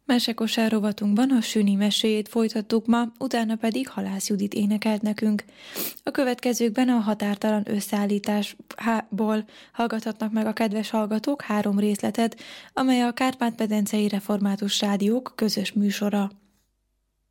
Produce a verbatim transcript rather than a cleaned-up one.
Mesekosár rovatunkban a Süni meséjét folytattuk ma, utána pedig Halász Judit énekelt nekünk. A következőkben a határtalan összeállításból hallgathatnak meg a kedves hallgatók három részletet, amely a Kárpát-medencei Református Rádiók közös műsora.